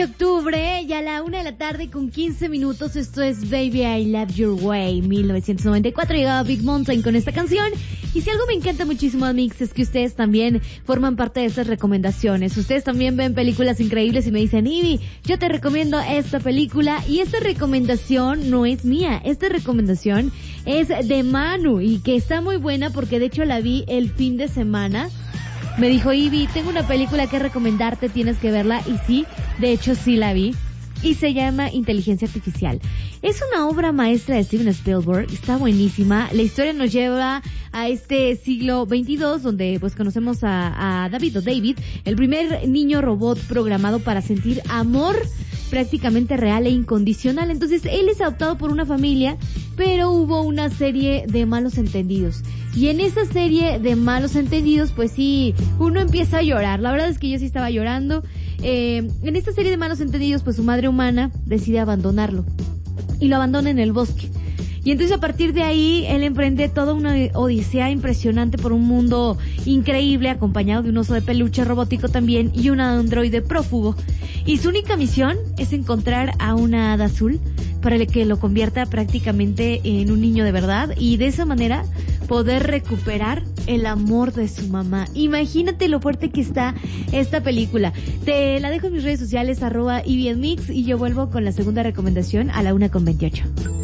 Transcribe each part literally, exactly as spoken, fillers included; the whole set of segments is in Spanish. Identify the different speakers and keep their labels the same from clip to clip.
Speaker 1: octubre y a la una de la tarde con quince minutos. Esto es Baby I Love Your Way, mil novecientos noventa y cuatro. Llegaba Big Mountain con esta canción. Y si algo me encanta muchísimo, Mix, es que ustedes también forman parte de estas recomendaciones. Ustedes también ven películas increíbles y me dicen, Ivy, yo te recomiendo esta película. Y esta recomendación no es mía, esta recomendación es de Manu y que está muy buena porque de hecho la vi el fin de semana. Me dijo, Ivy, tengo una película que recomendarte, tienes que verla. Y sí, de hecho sí la vi. Y se llama Inteligencia Artificial. Es una obra maestra de Steven Spielberg, está buenísima. La historia nos lleva a este siglo veintidós, donde pues conocemos a, a David o David, el primer niño robot programado para sentir amor prácticamente real e incondicional. Entonces él es adoptado por una familia, pero hubo una serie de malos entendidos. Y en esa serie de malos entendidos, pues sí, uno empieza a llorar. La verdad es que yo sí estaba llorando. Eh, en esta serie de malos entendidos, pues su madre humana decide abandonarlo. Y lo abandona en el bosque. Y entonces a partir de ahí, él emprende toda una odisea impresionante por un mundo increíble, acompañado de un oso de peluche robótico también y un androide prófugo. Y su única misión es encontrar a una hada azul para que lo convierta prácticamente en un niño de verdad y de esa manera poder recuperar el amor de su mamá. Imagínate lo fuerte que está esta película. Te la dejo en mis redes sociales, arroba Ivy en Mix, y yo vuelvo con la segunda recomendación a la una con veintiocho.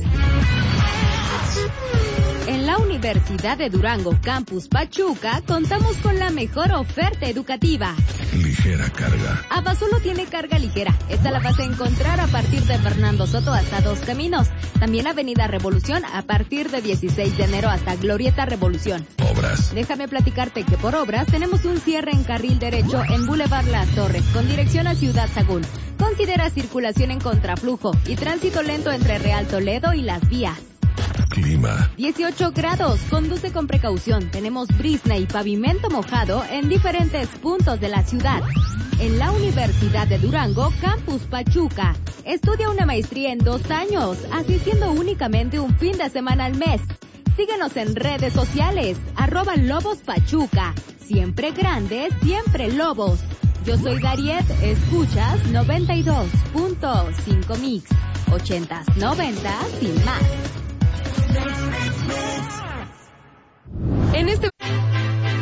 Speaker 2: En la Universidad de Durango, Campus Pachuca, contamos con la mejor oferta educativa.
Speaker 3: Ligera carga.
Speaker 2: Abasolo tiene carga ligera. Esta la vas a encontrar a partir de Fernando Soto hasta Dos Caminos. También Avenida Revolución a partir de dieciséis de enero hasta Glorieta Revolución.
Speaker 3: Obras.
Speaker 2: Déjame platicarte que por obras tenemos un cierre en carril derecho en Boulevard Las Torres con dirección a Ciudad Sagún. Considera circulación en contraflujo y tránsito lento entre Real Toledo y Las Vías.
Speaker 3: Clima.
Speaker 2: dieciocho grados, conduce con precaución. Tenemos brisna y pavimento mojado en diferentes puntos de la ciudad. En la Universidad de Durango, Campus Pachuca, estudia una maestría en dos años, asistiendo únicamente un fin de semana al mes. Síguenos en redes sociales, arroba Lobos Pachuca. Siempre grandes, siempre lobos. Yo soy Dariet, escuchas noventa y dos punto cinco Mix, ochentas, noventas sin más.
Speaker 4: En este